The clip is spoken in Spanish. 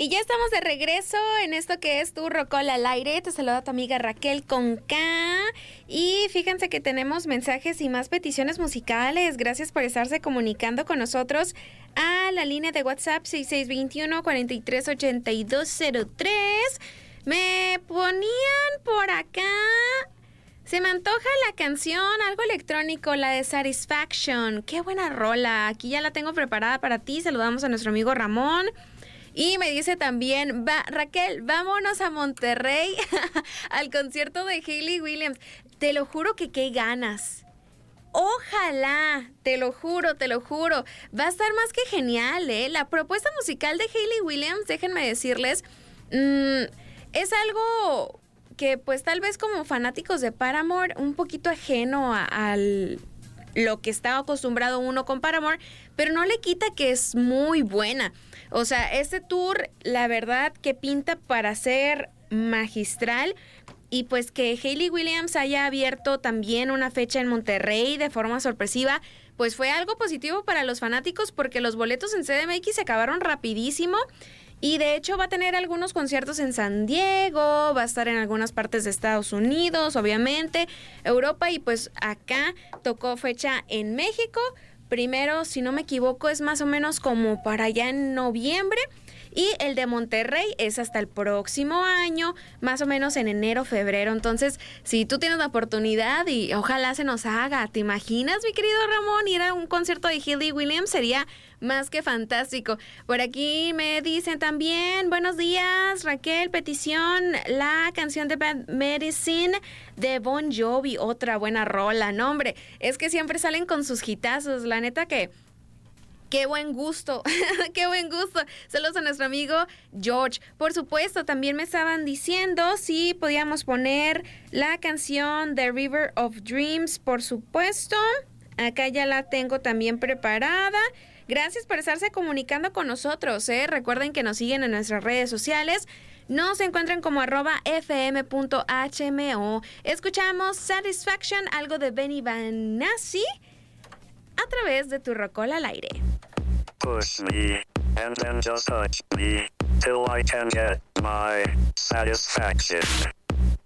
Y ya estamos de regreso en esto que es tu Rocola al aire. Te saluda tu amiga Raquel con K. Y fíjense que tenemos mensajes y más peticiones musicales. Gracias por estarse comunicando con nosotros a la línea de WhatsApp 6621-438203. Me ponían por acá... Se me antoja la canción, algo electrónico, la de Satisfaction. ¡Qué buena rola! Aquí ya la tengo preparada para ti. Saludamos a nuestro amigo Ramón. Y me dice también, Raquel, vámonos a Monterrey al concierto de Hayley Williams. Te lo juro que qué ganas. Ojalá, te lo juro. Va a estar más que genial, ¿eh? La propuesta musical de Hayley Williams, déjenme decirles, es algo que pues tal vez como fanáticos de Paramore, un poquito ajeno a lo que estaba acostumbrado uno con Paramore, pero no le quita que es muy buena. O sea, este tour, la verdad que pinta para ser magistral. Y pues que Hayley Williams haya abierto también una fecha en Monterrey de forma sorpresiva, pues fue algo positivo para los fanáticos porque los boletos en CDMX se acabaron rapidísimo. Y de hecho va a tener algunos conciertos en San Diego, va a estar en algunas partes de Estados Unidos, obviamente, Europa, y pues acá tocó fecha en México. Primero, si no me equivoco, es más o menos como para allá en noviembre. Y el de Monterrey es hasta el próximo año, más o menos en enero, febrero. Entonces, si tú tienes la oportunidad y ojalá se nos haga, ¿te imaginas, mi querido Ramón, ir a un concierto de Hayley Williams? Sería más que fantástico. Por aquí me dicen también, buenos días, Raquel, petición, la canción de Bad Medicine de Bon Jovi, otra buena rola. No, hombre, es que siempre salen con sus hitazos, la neta que... ¡Qué buen gusto! ¡Qué buen gusto! Saludos a nuestro amigo George. Por supuesto, también me estaban diciendo si podíamos poner la canción The River of Dreams, por supuesto. Acá ya la tengo también preparada. Gracias por estarse comunicando con nosotros, ¿eh? Recuerden que nos siguen en nuestras redes sociales. Nos encuentran como @fm.hmo. Escuchamos Satisfaction, algo de Benny Benassi, a través de tu Rocola al aire. Push me, and then just touch me, till I can get my satisfaction.